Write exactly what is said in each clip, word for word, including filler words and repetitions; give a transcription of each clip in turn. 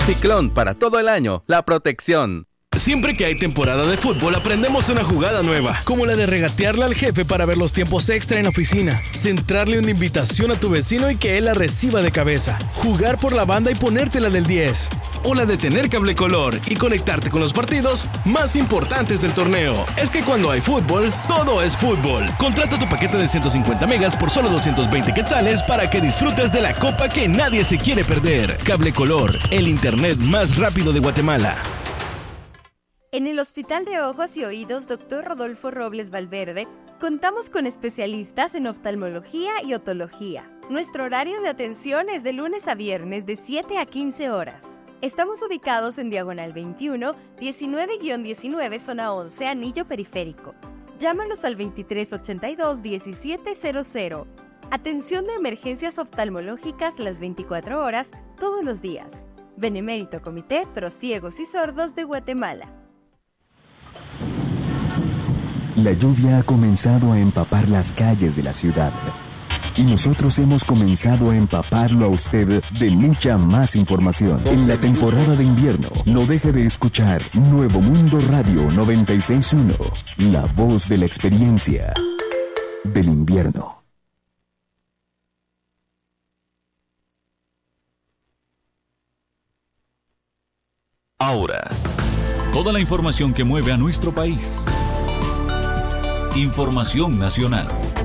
Ciclón, para todo el año, la protección. Siempre que hay temporada de fútbol aprendemos una jugada nueva, como la de regatearle al jefe para ver los tiempos extra en la oficina, centrarle una invitación a tu vecino y que él la reciba de cabeza, jugar por la banda y ponértela del diez, o la de tener cable color y conectarte con los partidos más importantes del torneo. Es que cuando hay fútbol, todo es fútbol. Contrata tu paquete de ciento cincuenta megas por solo doscientos veinte quetzales para que disfrutes de la copa que nadie se quiere perder. Cable color, el internet más rápido de Guatemala. En el Hospital de Ojos y Oídos doctor Rodolfo Robles Valverde, contamos con especialistas en oftalmología y otología. Nuestro horario de atención es de lunes a viernes de siete a quince horas. Estamos ubicados en Diagonal veintiuno, diecinueve diecinueve, zona once, Anillo Periférico. Llámanos al veintitrés ochenta y dos, diecisiete cero cero. Atención de emergencias oftalmológicas las veinticuatro horas, todos los días. Benemérito Comité Pro Ciegos y Sordos de Guatemala. La lluvia ha comenzado a empapar las calles de la ciudad. Y nosotros hemos comenzado a empaparlo a usted de mucha más información. En la temporada de invierno, no deje de escuchar Nuevo Mundo Radio noventa y seis punto uno, la voz de la experiencia del invierno. Ahora, toda la información que mueve a nuestro país. Información nacional.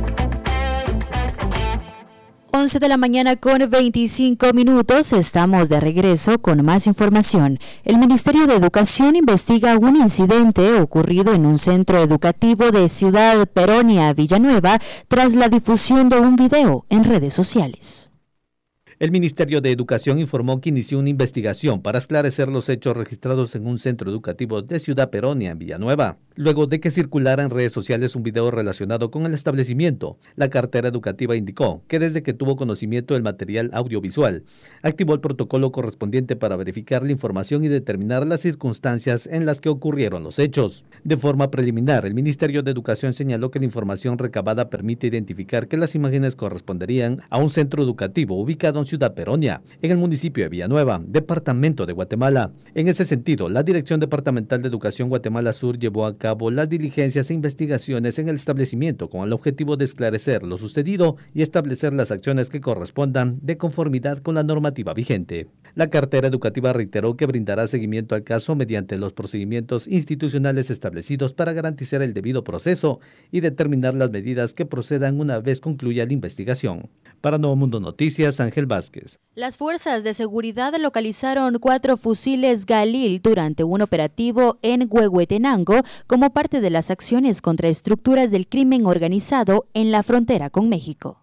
once de la mañana con veinticinco minutos, estamos de regreso con más información. El Ministerio de Educación investiga un incidente ocurrido en un centro educativo de Ciudad Peronia, Villanueva, tras la difusión de un video en redes sociales. El Ministerio de Educación informó que inició una investigación para esclarecer los hechos registrados en un centro educativo de Ciudad Peronia, en Villanueva, luego de que circulara en redes sociales un video relacionado con el establecimiento. La cartera educativa indicó que desde que tuvo conocimiento del material audiovisual, activó el protocolo correspondiente para verificar la información y determinar las circunstancias en las que ocurrieron los hechos. De forma preliminar, el Ministerio de Educación señaló que la información recabada permite identificar que las imágenes corresponderían a un centro educativo ubicado en Ciudad Peronia, en el municipio de Villanueva, departamento de Guatemala. En ese sentido, la Dirección Departamental de Educación Guatemala Sur llevó a cabo las diligencias e investigaciones en el establecimiento con el objetivo de esclarecer lo sucedido y establecer las acciones que correspondan de conformidad con la normativa vigente. La cartera educativa reiteró que brindará seguimiento al caso mediante los procedimientos institucionales establecidos para garantizar el debido proceso y determinar las medidas que procedan una vez concluya la investigación. Para Nuevo Mundo Noticias, Ángel Vázquez. Las fuerzas de seguridad localizaron cuatro fusiles Galil durante un operativo en Huehuetenango como parte de las acciones contra estructuras del crimen organizado en la frontera con México.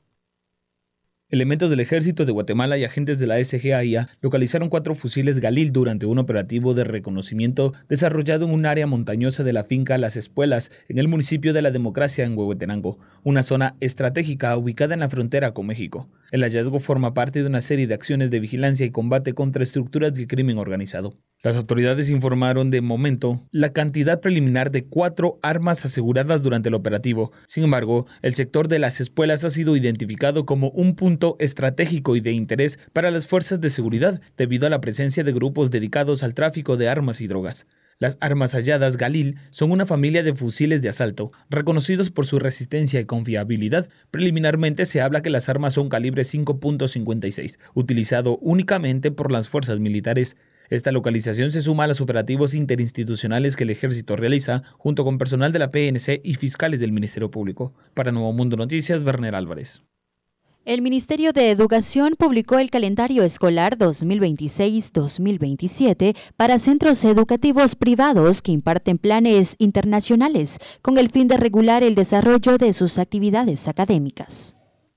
Elementos del Ejército de Guatemala y agentes de la S G A I A localizaron cuatro fusiles Galil durante un operativo de reconocimiento desarrollado en un área montañosa de la finca Las Espuelas, en el municipio de La Democracia, en Huehuetenango, una zona estratégica ubicada en la frontera con México. El hallazgo forma parte de una serie de acciones de vigilancia y combate contra estructuras del crimen organizado. Las autoridades informaron de momento la cantidad preliminar de cuatro armas aseguradas durante el operativo. Sin embargo, el sector de Las Espuelas ha sido identificado como un punto estratégico y de interés para las fuerzas de seguridad debido a la presencia de grupos dedicados al tráfico de armas y drogas. Las armas halladas Galil son una familia de fusiles de asalto, reconocidos por su resistencia y confiabilidad. Preliminarmente se habla que las armas son calibre cinco punto cincuenta y seis, utilizado únicamente por las fuerzas militares. Esta localización se suma a los operativos interinstitucionales que el Ejército realiza junto con personal de la P N C y fiscales del Ministerio Público. Para Nuevo Mundo Noticias, Werner Álvarez. El Ministerio de Educación publicó el calendario escolar dos mil veintiséis dos mil veintisiete para centros educativos privados que imparten planes internacionales con el fin de regular el desarrollo de sus actividades académicas.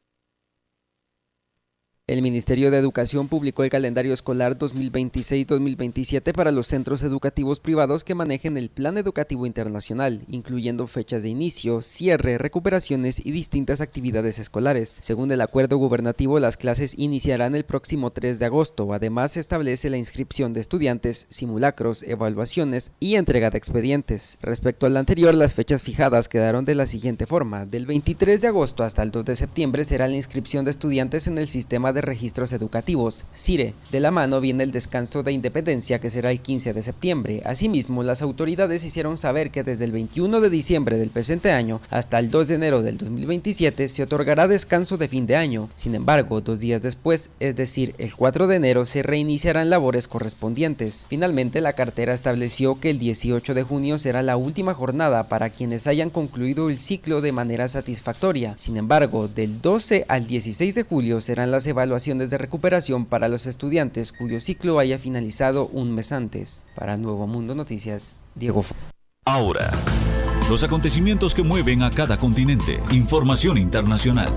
El Ministerio de Educación publicó el calendario escolar dos mil veintiséis dos mil veintisiete para los centros educativos privados que manejen el Plan Educativo Internacional, incluyendo fechas de inicio, cierre, recuperaciones y distintas actividades escolares. Según el acuerdo gubernativo, las clases iniciarán el próximo tres de agosto. Además, se establece la inscripción de estudiantes, simulacros, evaluaciones y entrega de expedientes. Respecto al anterior, las fechas fijadas quedaron de la siguiente forma. Del veintitrés de agosto hasta el dos de septiembre será la inscripción de estudiantes en el sistema de de Registros Educativos, CIRE. De la mano viene el descanso de Independencia, que será el quince de septiembre. Asimismo, las autoridades hicieron saber que desde el veintiuno de diciembre del presente año hasta el dos de enero del dos mil veintisiete se otorgará descanso de fin de año. Sin embargo, dos días después, es decir, el cuatro de enero, se reiniciarán labores correspondientes. Finalmente, la cartera estableció que el dieciocho de junio será la última jornada para quienes hayan concluido el ciclo de manera satisfactoria. Sin embargo, del doce al dieciséis de julio serán las evaluaciones de recuperación para los estudiantes cuyo ciclo haya finalizado un mes antes. Para Nuevo Mundo Noticias, Diego Fo. Ahora, los acontecimientos que mueven a cada continente. Información internacional.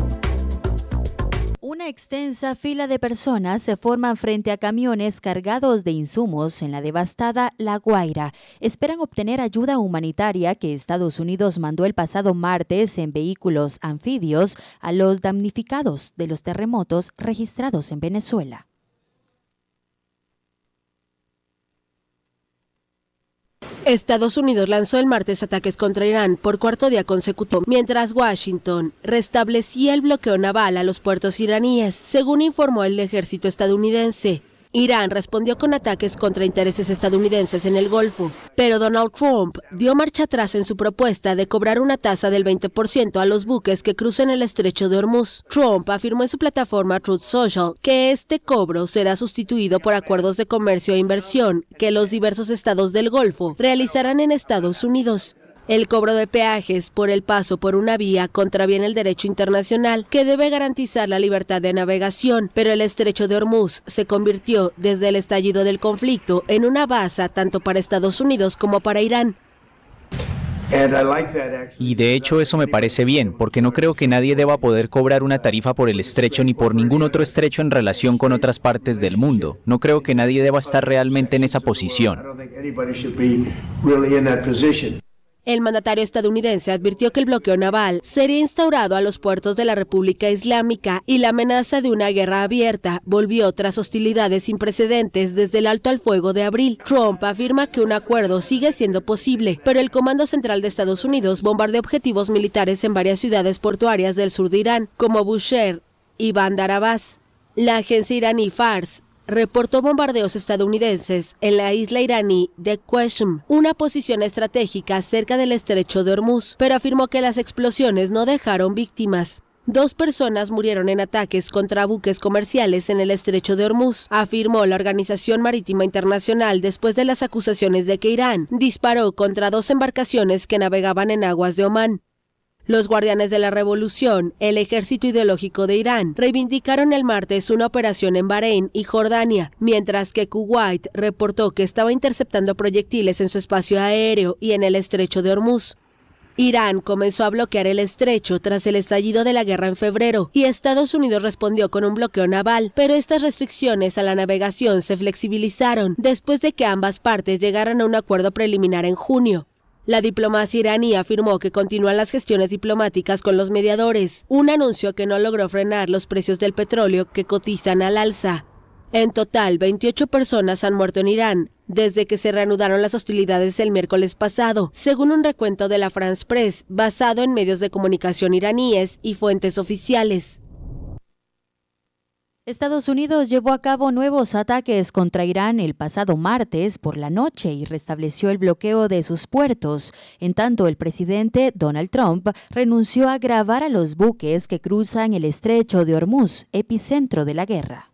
Una extensa fila de personas se forman frente a camiones cargados de insumos en la devastada La Guaira. Esperan obtener ayuda humanitaria que Estados Unidos mandó el pasado martes en vehículos anfibios a los damnificados de los terremotos registrados en Venezuela. Estados Unidos lanzó el martes ataques contra Irán por cuarto día consecutivo, mientras Washington restablecía el bloqueo naval a los puertos iraníes, según informó el ejército estadounidense. Irán respondió con ataques contra intereses estadounidenses en el Golfo, pero Donald Trump dio marcha atrás en su propuesta de cobrar una tasa del veinte por ciento a los buques que crucen el estrecho de Hormuz. Trump afirmó en su plataforma Truth Social que este cobro será sustituido por acuerdos de comercio e inversión que los diversos estados del Golfo realizarán en Estados Unidos. El cobro de peajes por el paso por una vía contraviene el derecho internacional, que debe garantizar la libertad de navegación, pero el estrecho de Hormuz se convirtió desde el estallido del conflicto en una baza tanto para Estados Unidos como para Irán. Y de hecho eso me parece bien, porque no creo que nadie deba poder cobrar una tarifa por el estrecho ni por ningún otro estrecho en relación con otras partes del mundo. No creo que nadie deba estar realmente en esa posición. El mandatario estadounidense advirtió que el bloqueo naval sería instaurado a los puertos de la República Islámica y la amenaza de una guerra abierta volvió tras hostilidades sin precedentes desde el alto al fuego de abril. Trump afirma que un acuerdo sigue siendo posible, pero el Comando Central de Estados Unidos bombardeó objetivos militares en varias ciudades portuarias del sur de Irán, como Bushehr y Bandar Abbas. La agencia iraní Fars reportó bombardeos estadounidenses en la isla iraní de Qeshm, una posición estratégica cerca del estrecho de Hormuz, pero afirmó que las explosiones no dejaron víctimas. Dos personas murieron en ataques contra buques comerciales en el estrecho de Hormuz, afirmó la Organización Marítima Internacional después de las acusaciones de que Irán disparó contra dos embarcaciones que navegaban en aguas de Omán. Los guardianes de la revolución, el ejército ideológico de Irán, reivindicaron el martes una operación en Bahrein y Jordania, mientras que Kuwait reportó que estaba interceptando proyectiles en su espacio aéreo y en el estrecho de Hormuz. Irán comenzó a bloquear el estrecho tras el estallido de la guerra en febrero y Estados Unidos respondió con un bloqueo naval, pero estas restricciones a la navegación se flexibilizaron después de que ambas partes llegaran a un acuerdo preliminar en junio. La diplomacia iraní afirmó que continúan las gestiones diplomáticas con los mediadores, un anuncio que no logró frenar los precios del petróleo que cotizan al alza. En total, veintiocho personas han muerto en Irán desde que se reanudaron las hostilidades el miércoles pasado, según un recuento de la France Press, basado en medios de comunicación iraníes y fuentes oficiales. Estados Unidos llevó a cabo nuevos ataques contra Irán el pasado martes por la noche y restableció el bloqueo de sus puertos. En tanto, el presidente Donald Trump renunció a grabar a los buques que cruzan el estrecho de Hormuz, epicentro de la guerra.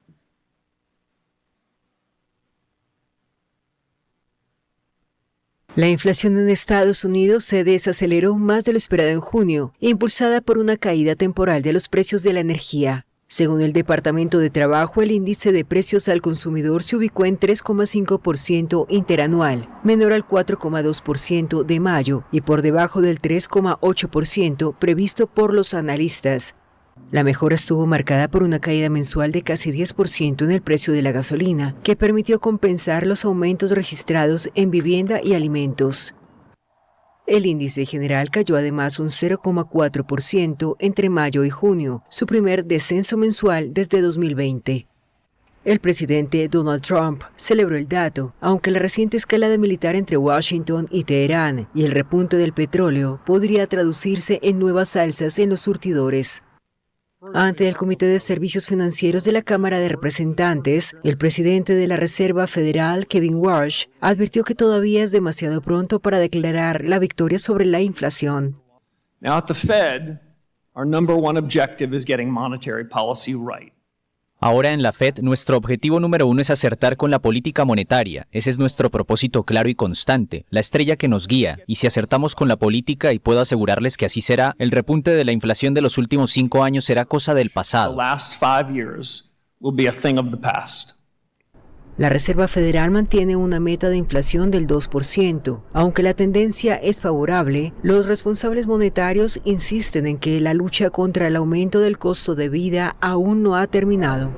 La inflación en Estados Unidos se desaceleró más de lo esperado en junio, impulsada por una caída temporal de los precios de la energía. Según el Departamento de Trabajo, el índice de precios al consumidor se ubicó en tres coma cinco por ciento interanual, menor al cuatro coma dos por ciento de mayo y por debajo del tres coma ocho por ciento previsto por los analistas. La mejora estuvo marcada por una caída mensual de casi diez por ciento en el precio de la gasolina, que permitió compensar los aumentos registrados en vivienda y alimentos. El índice general cayó además un cero coma cuatro por ciento entre mayo y junio, su primer descenso mensual desde dos mil veinte. El presidente Donald Trump celebró el dato, aunque la reciente escalada militar entre Washington y Teherán y el repunte del petróleo podría traducirse en nuevas alzas en los surtidores. Ante el Comité de Servicios Financieros de la Cámara de Representantes, el presidente de la Reserva Federal, Kevin Warsh, advirtió que todavía es demasiado pronto para declarar la victoria sobre la inflación. Now at the Fed, our number one objective is getting monetary policy right. Ahora en la Fed, nuestro objetivo número uno es acertar con la política monetaria. Ese es nuestro propósito claro y constante, la estrella que nos guía. Y si acertamos con la política, y puedo asegurarles que así será, el repunte de la inflación de los últimos cinco años será cosa del pasado. The last five years will be a thing of the past. La Reserva Federal mantiene una meta de inflación del dos por ciento. Aunque la tendencia es favorable, los responsables monetarios insisten en que la lucha contra el aumento del costo de vida aún no ha terminado.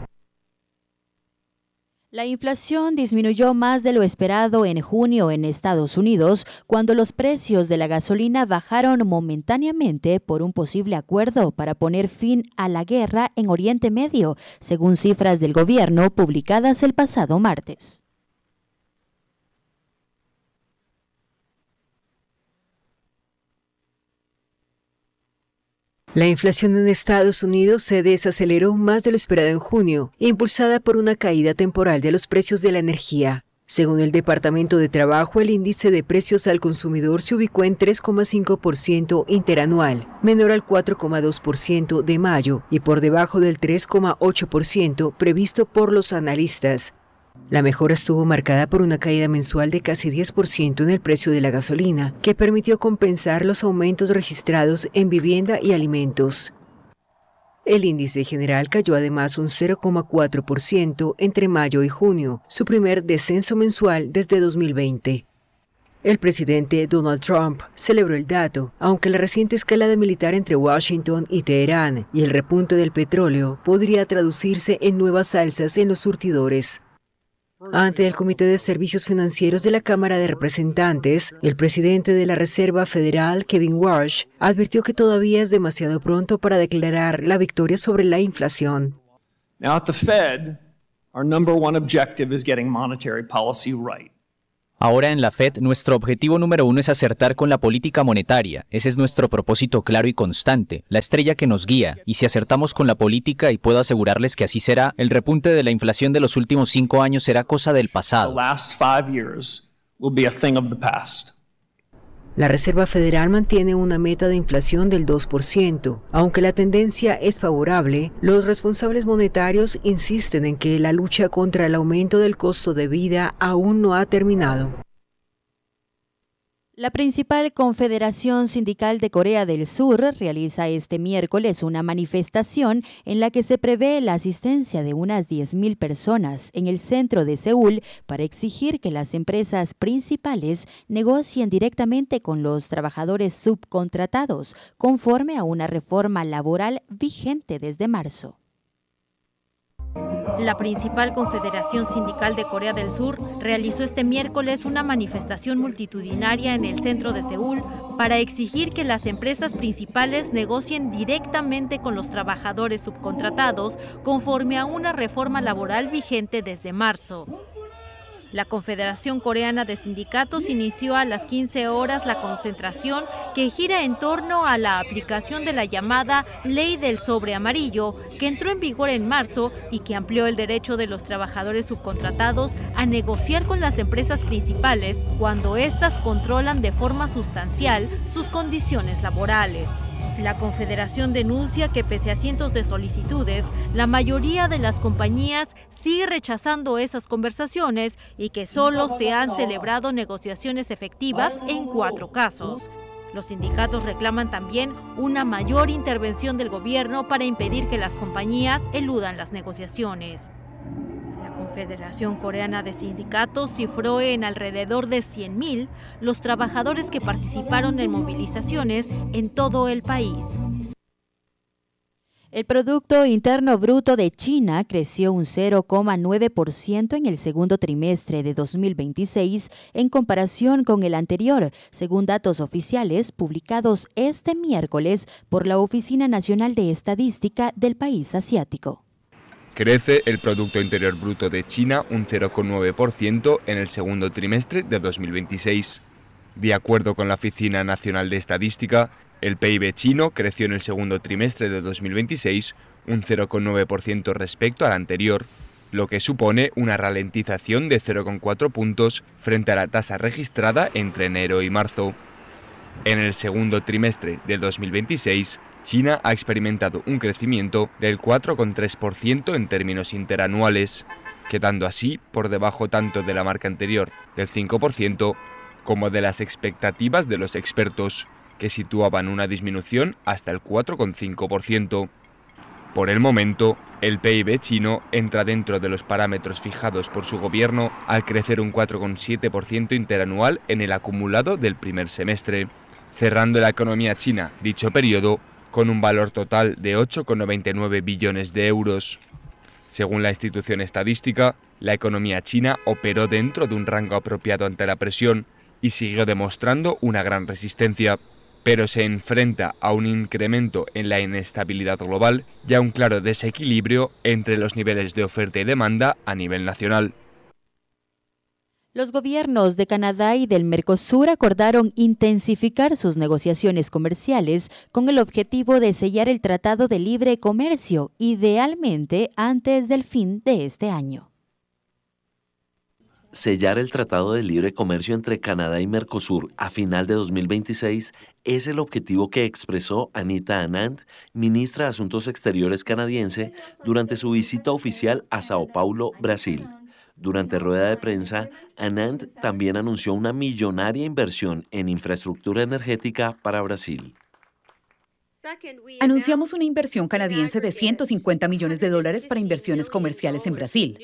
La inflación disminuyó más de lo esperado en junio en Estados Unidos, cuando los precios de la gasolina bajaron momentáneamente por un posible acuerdo para poner fin a la guerra en Oriente Medio, según cifras del gobierno publicadas el pasado martes. La inflación en Estados Unidos se desaceleró más de lo esperado en junio, impulsada por una caída temporal de los precios de la energía. Según el Departamento de Trabajo, el índice de precios al consumidor se ubicó en tres coma cinco por ciento interanual, menor al cuatro coma dos por ciento de mayo y por debajo del tres coma ocho por ciento previsto por los analistas. La mejora estuvo marcada por una caída mensual de casi diez por ciento en el precio de la gasolina, que permitió compensar los aumentos registrados en vivienda y alimentos. El índice general cayó además un cero coma cuatro por ciento entre mayo y junio, su primer descenso mensual desde dos mil veinte. El presidente Donald Trump celebró el dato, aunque la reciente escalada militar entre Washington y Teherán y el repunte del petróleo podría traducirse en nuevas alzas en los surtidores. Ante el Comité de Servicios Financieros de la Cámara de Representantes, el presidente de la Reserva Federal, Kevin Warsh, advirtió que todavía es demasiado pronto para declarar la victoria sobre la inflación. Now at the Fed, our number one objective is getting monetary policy right. Ahora en la Fed, nuestro objetivo número uno es acertar con la política monetaria. Ese es nuestro propósito claro y constante, la estrella que nos guía. Y si acertamos con la política, y puedo asegurarles que así será, el repunte de la inflación de los últimos cinco años será cosa del pasado. The last five years will be a thing of the past. La Reserva Federal mantiene una meta de inflación del dos por ciento. Aunque la tendencia es favorable, los responsables monetarios insisten en que la lucha contra el aumento del costo de vida aún no ha terminado. La principal confederación sindical de Corea del Sur realiza este miércoles una manifestación en la que se prevé la asistencia de unas diez mil personas en el centro de Seúl para exigir que las empresas principales negocien directamente con los trabajadores subcontratados, conforme a una reforma laboral vigente desde marzo. La principal confederación sindical de Corea del Sur realizó este miércoles una manifestación multitudinaria en el centro de Seúl para exigir que las empresas principales negocien directamente con los trabajadores subcontratados conforme a una reforma laboral vigente desde marzo. La Confederación Coreana de Sindicatos inició a las quince horas la concentración que gira en torno a la aplicación de la llamada Ley del Sobre Amarillo, que entró en vigor en marzo y que amplió el derecho de los trabajadores subcontratados a negociar con las empresas principales cuando éstas controlan de forma sustancial sus condiciones laborales. La Confederación denuncia que pese a cientos de solicitudes, la mayoría de las compañías sigue rechazando esas conversaciones y que solo se han celebrado negociaciones efectivas en cuatro casos. Los sindicatos reclaman también una mayor intervención del gobierno para impedir que las compañías eludan las negociaciones. La Confederación Coreana de Sindicatos cifró en alrededor de cien mil los trabajadores que participaron en movilizaciones en todo el país. El Producto Interno Bruto de China creció un cero coma nueve por ciento en el segundo trimestre de dos mil veintiséis en comparación con el anterior, según datos oficiales publicados este miércoles por la Oficina Nacional de Estadística del país asiático. Crece el Producto Interior Bruto de China un cero coma nueve por ciento en el segundo trimestre de dos mil veintiséis. De acuerdo con la Oficina Nacional de Estadística, el P I B chino creció en el segundo trimestre de dos mil veintiséis un cero coma nueve por ciento respecto al anterior, lo que supone una ralentización de cero coma cuatro puntos frente a la tasa registrada entre enero y marzo. En el segundo trimestre del dos mil veintiséis, China ha experimentado un crecimiento del cuatro coma tres por ciento en términos interanuales, quedando así por debajo tanto de la marca anterior del cinco por ciento como de las expectativas de los expertos, que situaban una disminución hasta el cuatro coma cinco por ciento. Por el momento, el P I B chino entra dentro de los parámetros fijados por su gobierno al crecer un cuatro coma siete por ciento interanual en el acumulado del primer semestre, cerrando la economía china dicho periodo con un valor total de ocho coma noventa y nueve billones de euros. Según la institución estadística, la economía china operó dentro de un rango apropiado ante la presión y siguió demostrando una gran resistencia, pero se enfrenta a un incremento en la inestabilidad global y a un claro desequilibrio entre los niveles de oferta y demanda a nivel nacional. Los gobiernos de Canadá y del Mercosur acordaron intensificar sus negociaciones comerciales con el objetivo de sellar el Tratado de Libre Comercio, idealmente antes del fin de este año. Sellar el Tratado de Libre Comercio entre Canadá y Mercosur a final de dos mil veintiséis es el objetivo que expresó Anita Anand, ministra de Asuntos Exteriores canadiense, durante su visita oficial a Sao Paulo, Brasil. Durante rueda de prensa, Anand también anunció una millonaria inversión en infraestructura energética para Brasil. Anunciamos una inversión canadiense de ciento cincuenta millones de dólares para inversiones comerciales en Brasil.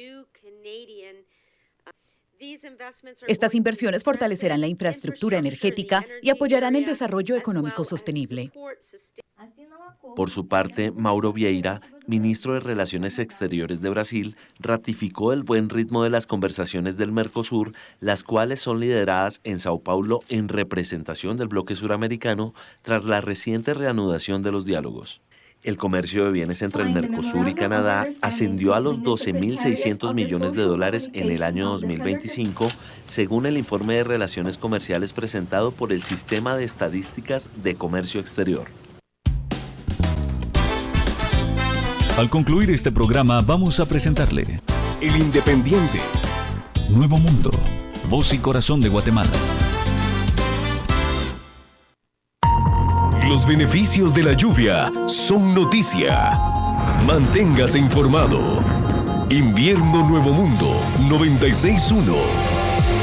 Estas inversiones fortalecerán la infraestructura energética y apoyarán el desarrollo económico sostenible. Por su parte, Mauro Vieira, ministro de Relaciones Exteriores de Brasil, ratificó el buen ritmo de las conversaciones del Mercosur, las cuales son lideradas en Sao Paulo en representación del bloque suramericano tras la reciente reanudación de los diálogos. El comercio de bienes entre el Mercosur y Canadá ascendió a los doce mil seiscientos millones de dólares en el año dos mil veinticinco, según el informe de relaciones comerciales presentado por el Sistema de Estadísticas de Comercio Exterior. Al concluir este programa, vamos a presentarle El Independiente. Nuevo Mundo, voz y corazón de Guatemala. Los beneficios de la lluvia son noticia. Manténgase informado. Invierno Nuevo Mundo noventa y seis punto uno.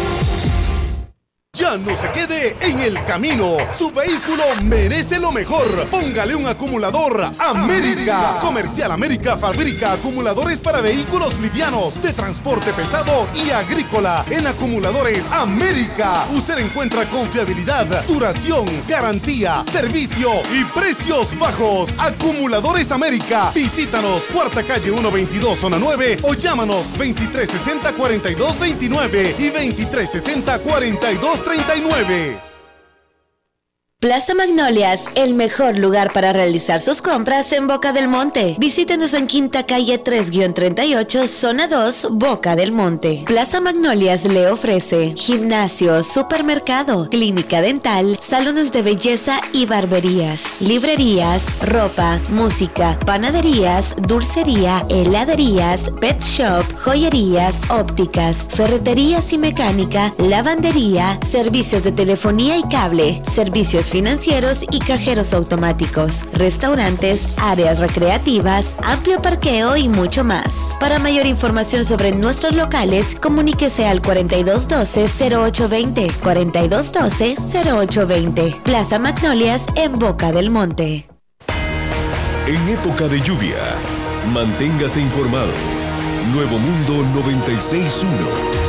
Ya no se quede en el camino. Su vehículo merece lo mejor. Póngale un acumulador América. América. Comercial América fabrica acumuladores para vehículos livianos, de transporte pesado y agrícola. En Acumuladores América usted encuentra confiabilidad, duración, garantía, servicio y precios bajos. Acumuladores América. Visítanos, Cuarta Calle ciento veintidós, Zona nueve, o llámanos veintitrés sesenta, cuarenta y dos veintinueve y veintitrés sesenta, cuarenta y dos treinta y nueve. Plaza Magnolias, el mejor lugar para realizar sus compras en Boca del Monte. Visítenos en Quinta Calle tres treinta y ocho, Zona dos, Boca del Monte. Plaza Magnolias le ofrece gimnasio, supermercado, clínica dental, salones de belleza y barberías, librerías, ropa, música, panaderías, dulcería, heladerías, pet shop, joyerías, ópticas, ferreterías y mecánica, lavandería, servicios de telefonía y cable, servicios financieros y cajeros automáticos, restaurantes, áreas recreativas, amplio parqueo y mucho más. Para mayor información sobre nuestros locales, comuníquese al cuarenta y dos doce, cero ocho veinte, cuarenta y dos doce, cero ocho veinte. Plaza Magnolias en Boca del Monte. En época de lluvia, manténgase informado. Nuevo Mundo noventa y seis punto uno.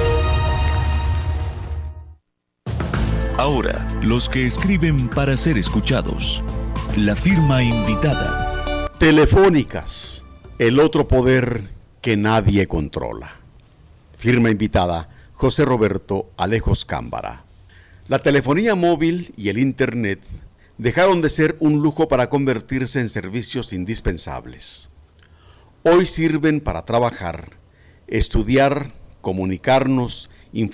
Ahora, los que escriben para ser escuchados. La firma invitada. Telefónicas, el otro poder que nadie controla. Firma invitada, José Roberto Alejos Cámbara. La telefonía móvil y el Internet dejaron de ser un lujo para convertirse en servicios indispensables. Hoy sirven para trabajar, estudiar, comunicarnos,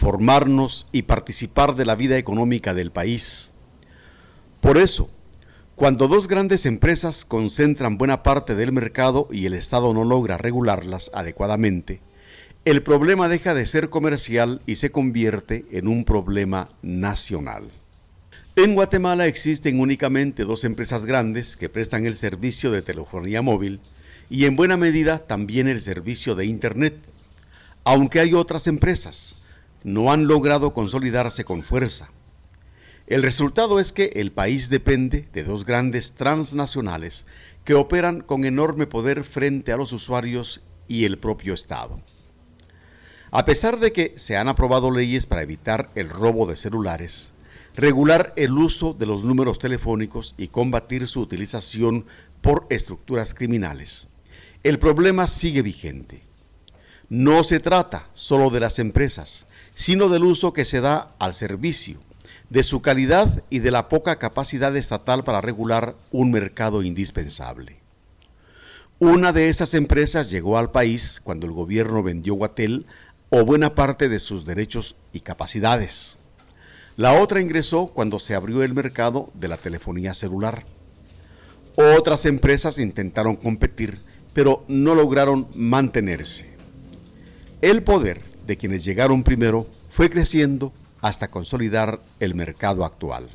informarnos y participar de la vida económica del país. Por eso, Cuando dos grandes empresas concentran buena parte del mercado y el Estado no logra regularlas adecuadamente, el problema deja de ser comercial y se convierte en un problema nacional. En Guatemala existen únicamente dos empresas grandes que prestan el servicio de telefonía móvil y en buena medida también el servicio de Internet. Aunque hay otras empresas, no han logrado consolidarse con fuerza. El resultado es que el país depende de dos grandes transnacionales que operan con enorme poder frente a los usuarios y el propio Estado. A pesar de que se han aprobado leyes para evitar el robo de celulares, regular el uso de los números telefónicos y combatir su utilización por estructuras criminales, el problema sigue vigente. No se trata solo de las empresas, sino del uso que se da al servicio, de su calidad y de la poca capacidad estatal para regular un mercado indispensable. Una de esas empresas llegó al país cuando el gobierno vendió Guatel o buena parte de sus derechos y capacidades. La otra ingresó cuando se abrió el mercado de la telefonía celular. Otras empresas intentaron competir, pero no lograron mantenerse. El poder de quienes llegaron primero fue creciendo hasta consolidar el mercado actual.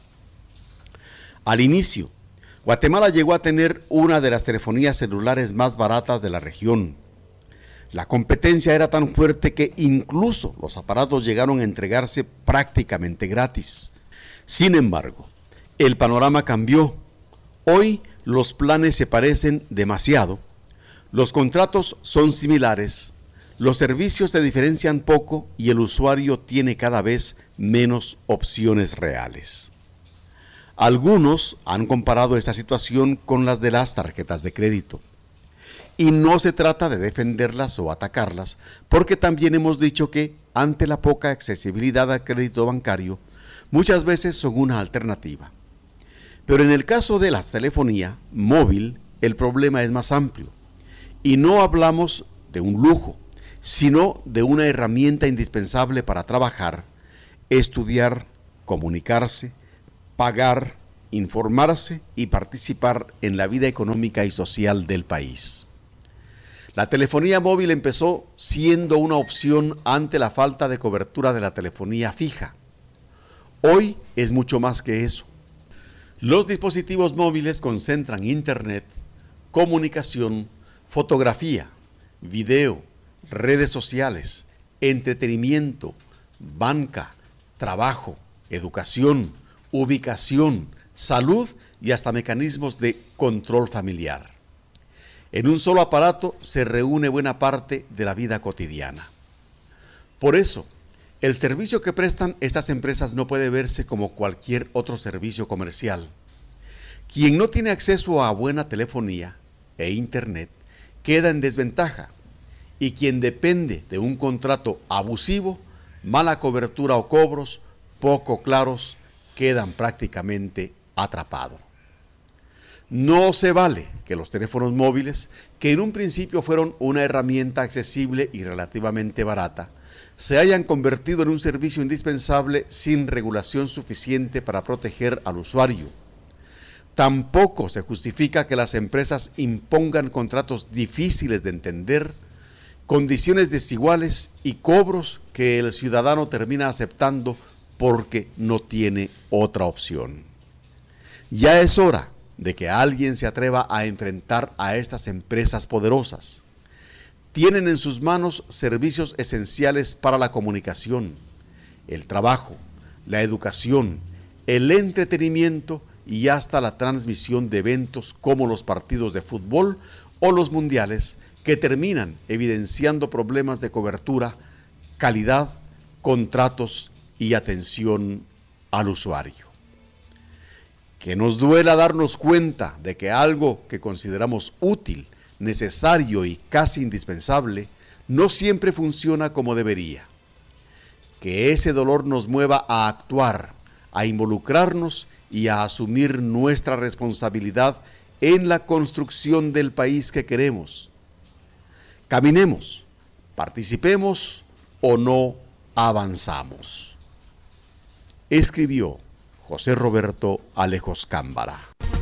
Al inicio, Guatemala llegó a tener una de las telefonías celulares más baratas de la región. La competencia era tan fuerte que incluso los aparatos llegaron a entregarse prácticamente gratis. Sin embargo, el panorama cambió. Hoy los planes se parecen demasiado, los contratos son similares, los servicios se diferencian poco y el usuario tiene cada vez menos opciones reales. Algunos han comparado esta situación con las de las tarjetas de crédito. Y no se trata de defenderlas o atacarlas, porque también hemos dicho que, ante la poca accesibilidad al crédito bancario, muchas veces son una alternativa. Pero en el caso de la telefonía móvil, el problema es más amplio. Y no hablamos de un lujo, sino de una herramienta indispensable para trabajar, estudiar, comunicarse, pagar, informarse y participar en la vida económica y social del país. La telefonía móvil empezó siendo una opción ante la falta de cobertura de la telefonía fija. Hoy es mucho más que eso. Los dispositivos móviles concentran internet, comunicación, fotografía, video, redes sociales, entretenimiento, banca, trabajo, educación, ubicación, salud y hasta mecanismos de control familiar. En un solo aparato se reúne buena parte de la vida cotidiana. Por eso, el servicio que prestan estas empresas no puede verse como cualquier otro servicio comercial. Quien no tiene acceso a buena telefonía e internet queda en desventaja, y quien depende de un contrato abusivo, mala cobertura o cobros poco claros, quedan prácticamente atrapados. No se vale que los teléfonos móviles, que en un principio fueron una herramienta accesible y relativamente barata, se hayan convertido en un servicio indispensable sin regulación suficiente para proteger al usuario. Tampoco se justifica que las empresas impongan contratos difíciles de entender, condiciones desiguales y cobros que el ciudadano termina aceptando porque no tiene otra opción. Ya es hora de que alguien se atreva a enfrentar a estas empresas poderosas. Tienen en sus manos servicios esenciales para la comunicación, el trabajo, la educación, el entretenimiento y hasta la transmisión de eventos como los partidos de fútbol o los mundiales, que terminan evidenciando problemas de cobertura, calidad, contratos y atención al usuario. Que nos duela darnos cuenta de que algo que consideramos útil, necesario y casi indispensable, no siempre funciona como debería. Que ese dolor nos mueva a actuar, a involucrarnos y a asumir nuestra responsabilidad en la construcción del país que queremos. Caminemos, participemos o no avanzamos. Escribió José Roberto Alejos Cámbara.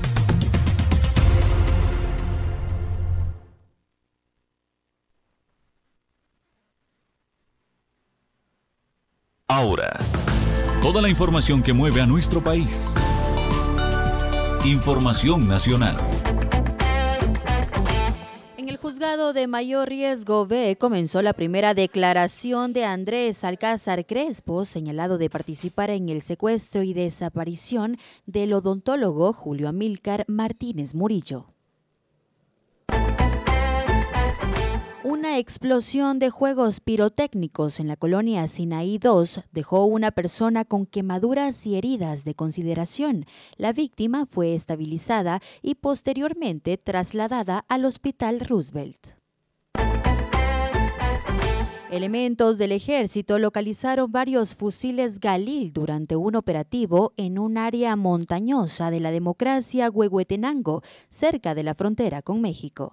Ahora, toda la información que mueve a nuestro país. Información nacional. En el juzgado de mayor riesgo B comenzó la primera declaración de Andrés Alcázar Crespo, señalado de participar en el secuestro y desaparición del odontólogo Julio Amílcar Martínez Murillo. Una explosión de juegos pirotécnicos en la colonia Sinaí dos dejó una persona con quemaduras y heridas de consideración. La víctima fue estabilizada y posteriormente trasladada al Hospital Roosevelt. Elementos del ejército localizaron varios fusiles Galil durante un operativo en un área montañosa de la democracia Huehuetenango, cerca de la frontera con México.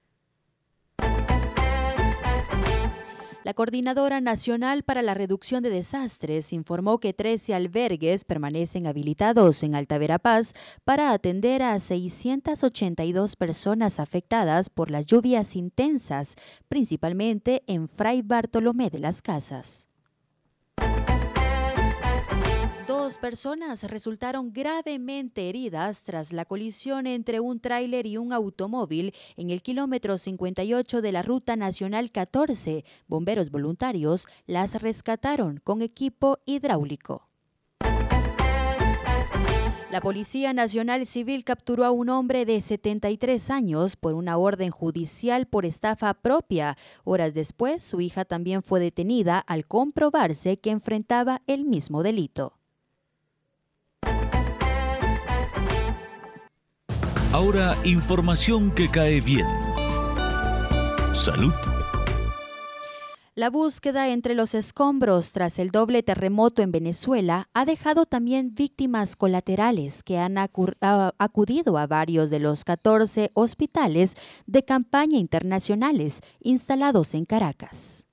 La Coordinadora Nacional para la Reducción de Desastres informó que trece albergues permanecen habilitados en Alta Verapaz para atender a seiscientas ochenta y dos personas afectadas por las lluvias intensas, principalmente en Fray Bartolomé de las Casas. Dos personas resultaron gravemente heridas tras la colisión entre un tráiler y un automóvil en el kilómetro cincuenta y ocho de la Ruta Nacional catorce. Bomberos voluntarios las rescataron con equipo hidráulico. La Policía Nacional Civil capturó a un hombre de setenta y tres años por una orden judicial por estafa propia. Horas después, su hija también fue detenida al comprobarse que enfrentaba el mismo delito. Ahora, información que cae bien. Salud. La búsqueda entre los escombros tras el doble terremoto en Venezuela ha dejado también víctimas colaterales que han acudido a varios de los catorce hospitales de campaña internacionales instalados en Caracas.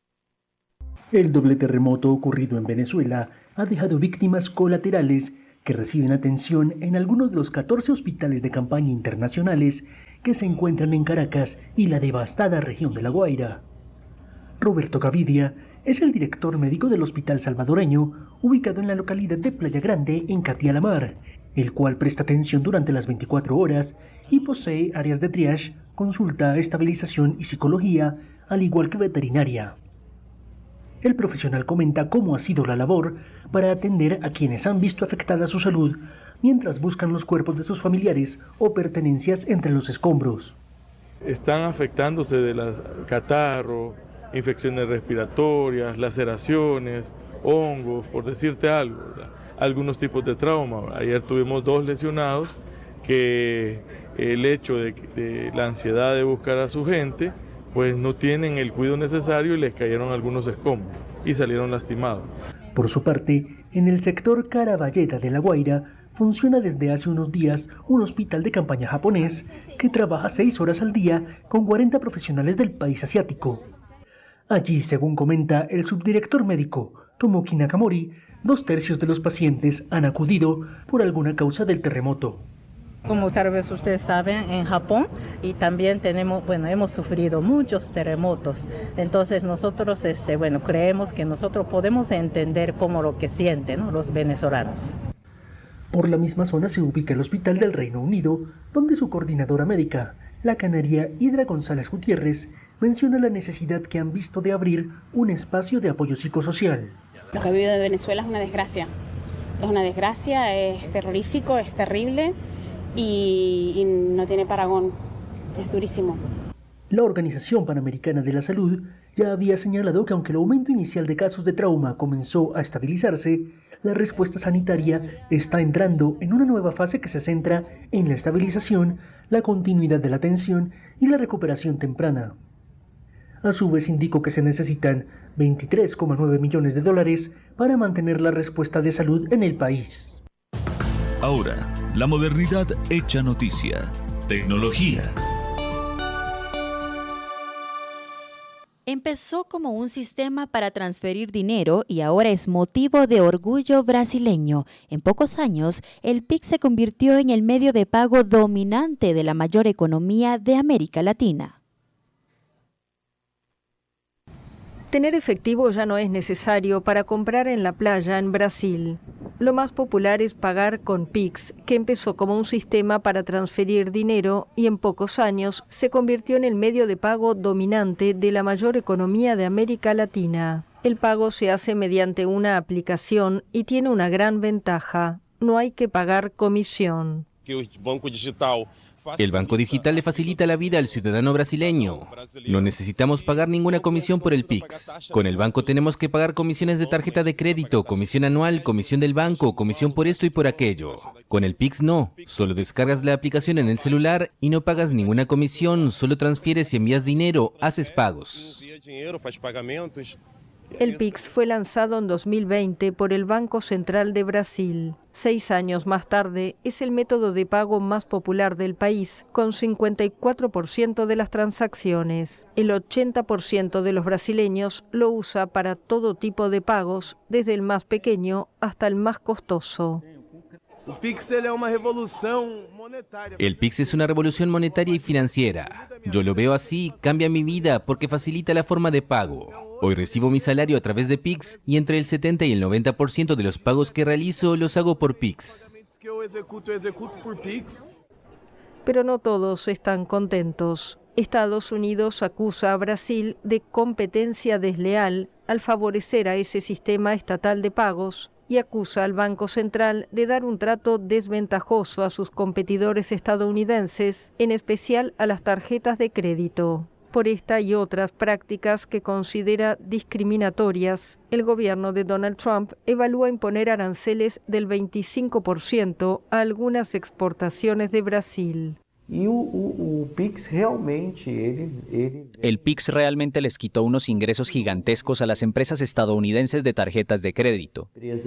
El doble terremoto ocurrido en Venezuela ha dejado víctimas colaterales que reciben atención en algunos de los catorce hospitales de campaña internacionales que se encuentran en Caracas y la devastada región de La Guaira. Roberto Gavidia es el director médico del Hospital Salvadoreño, ubicado en la localidad de Playa Grande, en Catia-la-Mar, el cual presta atención durante las veinticuatro horas y posee áreas de triage, consulta, estabilización y psicología, al igual que veterinaria. El profesional comenta cómo ha sido la labor para atender a quienes han visto afectada su salud mientras buscan los cuerpos de sus familiares o pertenencias entre los escombros. Están afectándose de las catarro, infecciones respiratorias, laceraciones, hongos, por decirte algo, ¿verdad? Algunos tipos de trauma. Ayer tuvimos dos lesionados que el hecho de, de la ansiedad de buscar a su gente, pues no tienen el cuidado necesario y les cayeron algunos escombros y salieron lastimados. Por su parte, en el sector Caraballeda de La Guaira, funciona desde hace unos días un hospital de campaña japonés que trabaja seis horas al día con cuarenta profesionales del país asiático. Allí, según comenta el subdirector médico Tomoki Nakamori, dos tercios de los pacientes han acudido por alguna causa del terremoto. Como tal vez ustedes saben, en Japón y también tenemos, bueno, hemos sufrido muchos terremotos. Entonces nosotros, este, bueno, creemos que nosotros podemos entender cómo lo que sienten, ¿no?, los venezolanos. Por la misma zona se ubica el Hospital del Reino Unido, donde su coordinadora médica, la canaria Hidra González Gutiérrez, menciona la necesidad que han visto de abrir un espacio de apoyo psicosocial. Lo que ha vivido de Venezuela es una desgracia. Es una desgracia, es terrorífico, es terrible. Y, y no tiene parangón, es durísimo. La Organización Panamericana de la Salud ya había señalado que aunque el aumento inicial de casos de trauma comenzó a estabilizarse, la respuesta sanitaria está entrando en una nueva fase que se centra en la estabilización, la continuidad de la atención y la recuperación temprana. A su vez indicó que se necesitan veintitrés coma nueve millones de dólares para mantener la respuesta de salud en el país. Ahora, la modernidad hecha noticia. Tecnología. Empezó como un sistema para transferir dinero y ahora es motivo de orgullo brasileño. En pocos años, el P I C se convirtió en el medio de pago dominante de la mayor economía de América Latina. Tener efectivo ya no es necesario para comprar en la playa en Brasil. Lo más popular es pagar con Pix, que empezó como un sistema para transferir dinero y en pocos años se convirtió en el medio de pago dominante de la mayor economía de América Latina. El pago se hace mediante una aplicación y tiene una gran ventaja: no hay que pagar comisión. El banco digital le facilita la vida al ciudadano brasileño. No necesitamos pagar ninguna comisión por el Pix. Con el banco tenemos que pagar comisiones de tarjeta de crédito, comisión anual, comisión del banco, comisión por esto y por aquello. Con el Pix no. Solo descargas la aplicación en el celular y no pagas ninguna comisión, solo transfieres y envías dinero, haces pagos. El Pix fue lanzado en dos mil veinte por el Banco Central de Brasil. Seis años más tarde, es el método de pago más popular del país, con cincuenta y cuatro por ciento de las transacciones. El ochenta por ciento de los brasileños lo usa para todo tipo de pagos, desde el más pequeño hasta el más costoso. El Pix es una revolución monetaria y financiera. Yo lo veo así, cambia mi vida porque facilita la forma de pago. Hoy recibo mi salario a través de Pix y entre el setenta y el noventa por ciento de los pagos que realizo los hago por Pix. Pero no todos están contentos. Estados Unidos acusa a Brasil de competencia desleal al favorecer a ese sistema estatal de pagos y acusa al Banco Central de dar un trato desventajoso a sus competidores estadounidenses, en especial a las tarjetas de crédito. Por esta y otras prácticas que considera discriminatorias, el gobierno de Donald Trump evalúa imponer aranceles del veinticinco por ciento a algunas exportaciones de Brasil. El Pix realmente les quitó unos ingresos gigantescos a las empresas estadounidenses de tarjetas de crédito.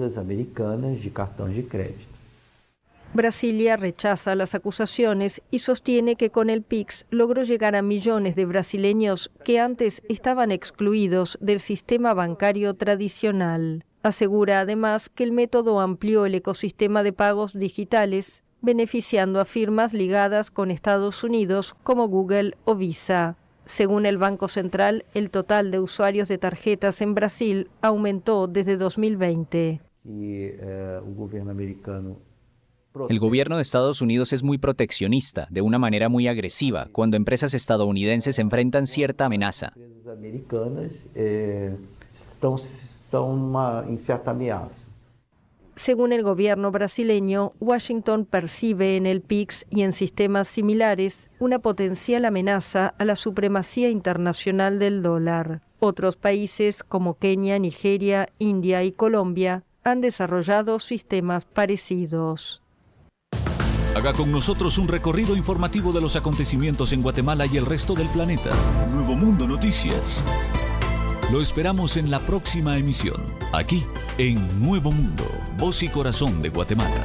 Brasilia rechaza las acusaciones y sostiene que con el Pix logró llegar a millones de brasileños que antes estaban excluidos del sistema bancario tradicional. Asegura además que el método amplió el ecosistema de pagos digitales, beneficiando a firmas ligadas con Estados Unidos como Google o Visa. Según el Banco Central, el total de usuarios de tarjetas en Brasil aumentó desde dos mil veinte. El gobierno de Estados Unidos es muy proteccionista, de una manera muy agresiva, cuando empresas estadounidenses enfrentan cierta amenaza. Según el gobierno brasileño, Washington percibe en el Pix y en sistemas similares una potencial amenaza a la supremacía internacional del dólar. Otros países como Kenia, Nigeria, India y Colombia han desarrollado sistemas parecidos. Haga con nosotros un recorrido informativo de los acontecimientos en Guatemala y el resto del planeta. Nuevo Mundo Noticias. Lo esperamos en la próxima emisión, aquí en Nuevo Mundo, voz y corazón de Guatemala.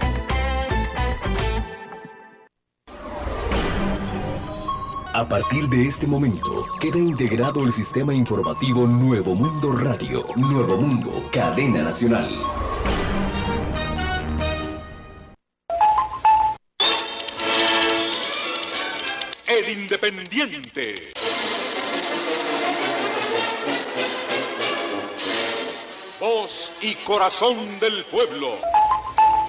A partir de este momento, queda integrado el sistema informativo Nuevo Mundo Radio. Nuevo Mundo, cadena nacional. El Independiente. Voz y corazón del pueblo.